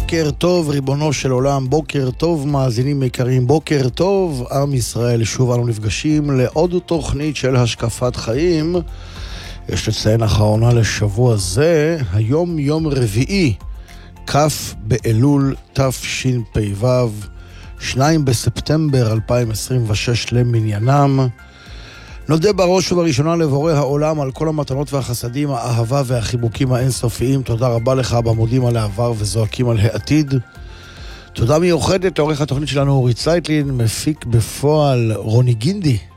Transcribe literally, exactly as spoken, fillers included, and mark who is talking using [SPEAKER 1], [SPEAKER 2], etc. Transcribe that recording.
[SPEAKER 1] בוקר טוב ריבונו של עולם, בוקר טוב מאזינים יקרים, בוקר טוב עם ישראל. שוב אנו נפגשים לעוד תוכנית של השקפת חיים. יש לציין אחרונה לשבוע זה, היום יום רביעי, כ' באלול תשפ"ו, שניים בספטמבר אלפיים עשרים ושש למניינם. נודה בראש ובראשונה לבורא העולם על כל המתנות והחסדים, האהבה והחיבוקים האינסופיים. תודה רבה לך, במודים על העבר וזועקים על העתיד. תודה מיוחדת לעורך התוכנית שלנו אורי צייטלין, מפיק בפועל רוני גינדי.